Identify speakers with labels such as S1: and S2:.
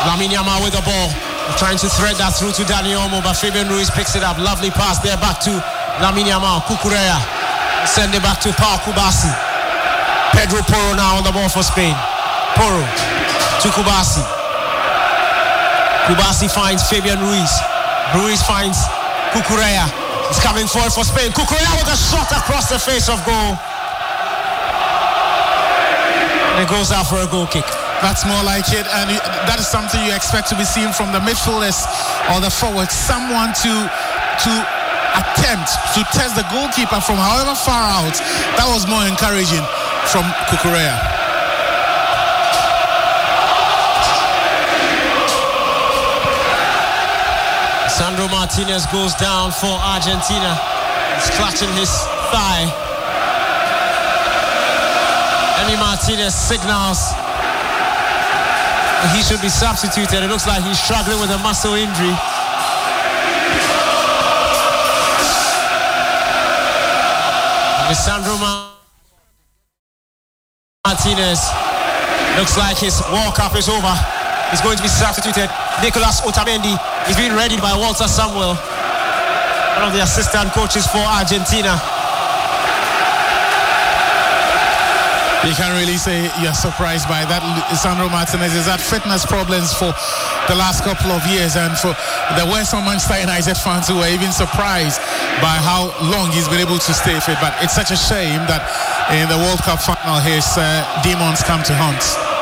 S1: Lamine Yamal with the ball. Trying to thread that through to Dani Olmo, but Fabian Ruiz picks it up. Lovely pass there back to Lamine Yamal. Cucurella. Send it back to Pau Kubasi. Pedro Porro now on the ball for Spain. Porro to Kubasi. Kubasi finds Fabian Ruiz. Ruiz finds Cucurella. It's coming forward for Spain. Cucurella with a shot across the face of goal. And it goes out for a goal kick.
S2: That's more like it, and that is something you expect to be seen from the midfielders or the forwards. Someone to attempt to test the goalkeeper from however far out. That was more encouraging from Cucurella.
S1: Sandro Martinez goes down for Argentina. He's clutching his thigh. Emi Martinez signals he should be substituted. It looks like he's struggling with a muscle injury. Sandro Martinez looks like his World Cup is over. He's going to be substituted. Nicolas Otamendi is being readied by Walter Samuel, one of the assistant coaches for Argentina.
S2: You can't really say you're surprised by that. Sandro Martinez has had fitness problems for the last couple of years, and there were some Manchester United fans who were even surprised by how long he's been able to stay fit. But it's such a shame that in the World Cup final his demons come to haunt.